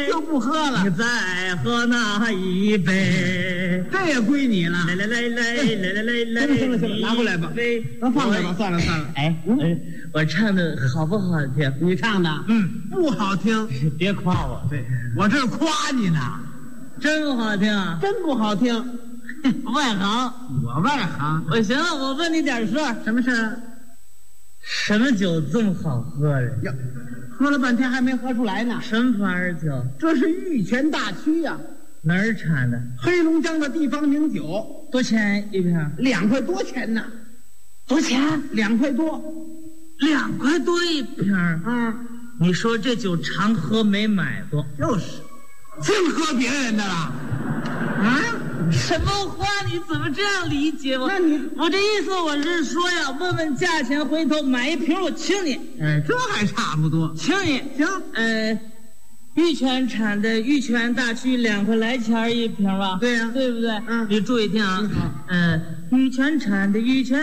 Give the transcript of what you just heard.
就不喝了。 你再喝那一杯， 这也归你了。 来， 行了，拿过来吧。那放下吧，算了。 哎，我唱的好不好听？ 你唱的，不好听。 别夸我， 对，我这夸你呢。 真不好听啊！ 真不好听。 外行， 我外行。 我行了，我问你点事儿。 什么事儿？ 什么酒这么好喝呀？ 哟，喝了半天还没喝出来呢。 什么玩意儿酒？ 这是玉泉大曲呀。 哪儿产的？ 黑龙江的地方名酒。 多钱一瓶 ？2块多钱呢。 多钱 ？2块多。 2块多一瓶。你说这酒常喝没买过？ 就是，净喝别人的了。 什么话？你怎么这样理解我？ 那你我这意思我是说呀，问问价钱，回头买一瓶我请你。 这还差不多。 请你行。 玉泉产的玉泉大曲2块来钱一瓶吧？ 对呀， 对不对？你注意听啊。玉泉产的玉泉。